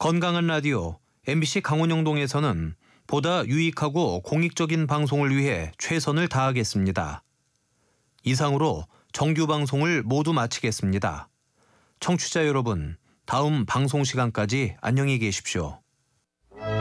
건강한 라디오 MBC 강원영동에서는 보다 유익하고 공익적인 방송을 위해 최선을 다하겠습니다. 이상으로 정규 방송을 모두 마치겠습니다. 청취자 여러분, 다음 방송 시간까지 안녕히 계십시오.